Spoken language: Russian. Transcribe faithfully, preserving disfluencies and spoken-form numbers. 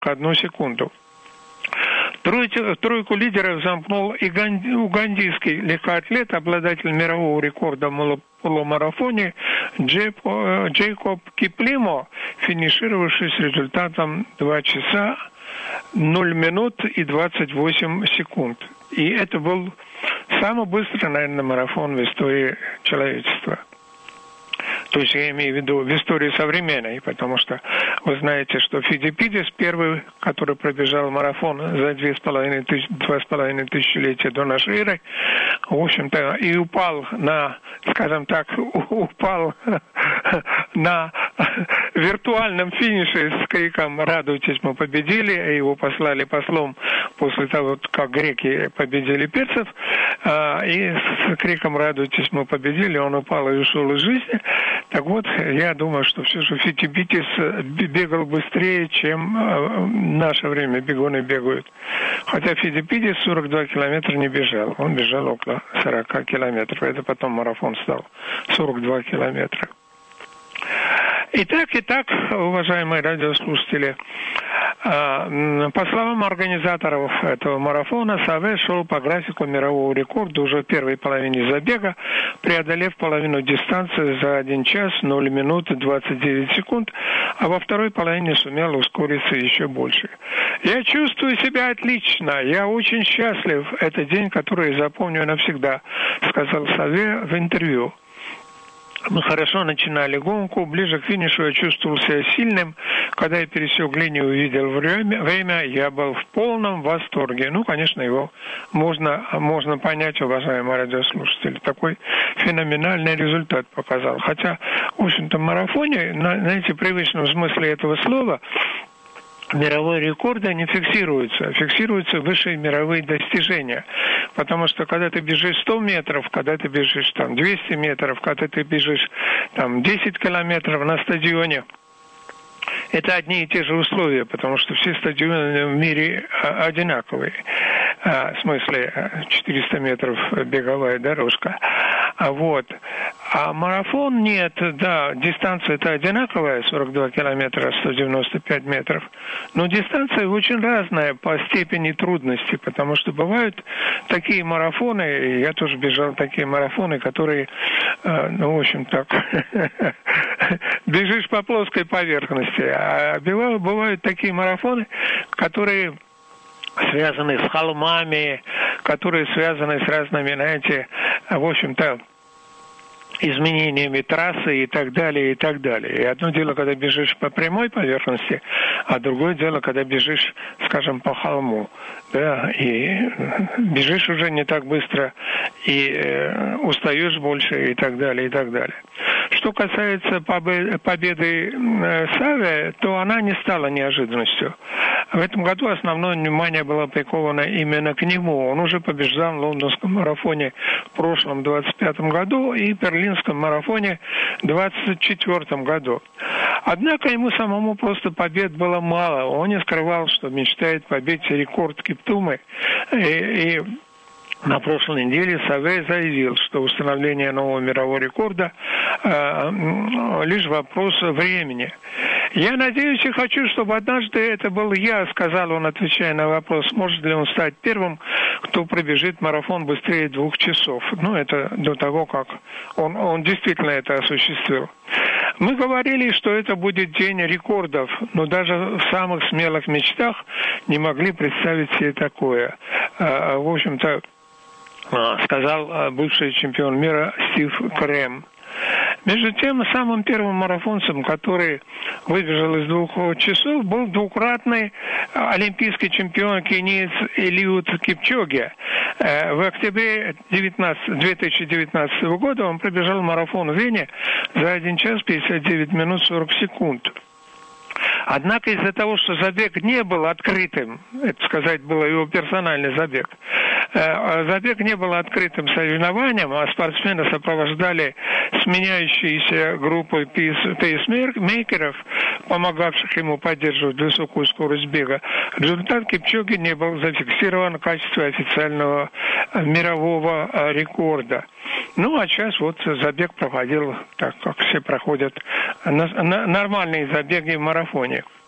одну секунду. Тройку, тройку лидеров замкнул угандийский легкоатлет, обладатель мирового рекорда в полумарафоне Джейкоб Киплимо, финишировавший с результатом два часа ноль минут и двадцать восемь секунд. И это был самый быстрый, наверное, марафон в истории человечества. То есть я имею в виду в истории современной, потому что вы знаете, что Фидипидис первый, который пробежал марафон за две с половиной тысячи, два с половиной тысячелетия до нашей эры, в общем-то, и упал на, скажем так, упал на виртуальном финише с криком «Радуйтесь, мы победили!», и его послали послом после того, как греки победили перцев, и с криком «Радуйтесь, мы победили!» он упал и ушел из жизни. Так вот, я думаю, что все же Фидипидис бегал быстрее, чем в наше время бегуны бегают. Хотя Фидипидис сорок два километра не бежал, он бежал около сорок километров. Это потом марафон стал сорок два километра. Итак, итак, уважаемые радиослушатели, по словам организаторов этого марафона, Саве шел по графику мирового рекорда уже в первой половине забега, преодолев половину дистанции за один час ноль минут и двадцать девять секунд, а во второй половине сумел ускориться еще больше. «Я чувствую себя отлично, я очень счастлив. Это день, который я запомню навсегда», сказал Саве в интервью. Мы хорошо начинали гонку, ближе к финишу я чувствовал себя сильным. Когда я пересек линию и увидел время, время, я был в полном восторге. Ну, конечно, его можно, можно понять, уважаемые радиослушатели. Такой феноменальный результат показал. Хотя, в общем-то, в марафоне, знаете, в привычном смысле этого слова, мировые рекорды не фиксируются, фиксируются высшие мировые достижения. Потому что когда ты бежишь сто метров, когда ты бежишь там двести метров, когда ты бежишь там десять километров на стадионе, это одни и те же условия, потому что все стадионы в мире одинаковые. В смысле, четыреста метров беговая дорожка. А вот. А марафон нет, да, дистанция-то одинаковая, сорок два километра, сто девяносто пять метров. Но дистанция очень разная по степени трудности, потому что бывают такие марафоны, я тоже бежал такие марафоны, которые, ну, в общем, так, бежишь по плоской поверхности. А бывают такие марафоны, которые связаны с холмами, которые связаны с разными, знаете, в общем-то, изменениями трассы и так далее, и так далее. И одно дело, когда бежишь по прямой поверхности, а другое дело, когда бежишь, скажем, по холму. Да, и бежишь уже не так быстро, и э, устаешь больше, и так далее, и так далее. Что касается победы Саве, то она не стала неожиданностью. В этом году основное внимание было приковано именно к нему. Он уже побеждал в лондонском марафоне в прошлом двадцать пятом году и в берлинском марафоне в двадцать четвёртом году. Однако ему самому просто побед было мало. Он не скрывал, что мечтает побить рекорд Киптумы. И, и на прошлой неделе Саве заявил, что установление нового мирового рекорда э, лишь вопрос времени. «Я надеюсь и хочу, чтобы однажды это был я», — сказал он, отвечая на вопрос, может ли он стать первым, кто пробежит марафон быстрее двух часов. Ну, это до того, как он, он действительно это осуществил. Мы говорили, что это будет день рекордов, но даже в самых смелых мечтах не могли представить себе такое. Э, в общем-то, сказал бывший чемпион мира Стив Крем. Между тем, самым первым марафонцем, который выбежал из двух часов, был двукратный олимпийский чемпион кениец Элиуд Кипчоге. В октябре две тысячи девятнадцатого года он пробежал марафон в Вене за один час пятьдесят девять минут сорок секунд. Однако из-за того, что забег не был открытым, это сказать было его персональный забег, забег не был открытым соревнованием, а спортсмены сопровождали сменяющиеся группой пейсмейкеров, помогавших ему поддерживать высокую скорость бега, результат Кипчоги не был зафиксирован в качестве официального мирового рекорда. Ну, а сейчас вот забег проходил так, как все проходят нормальные забеги в марафоне.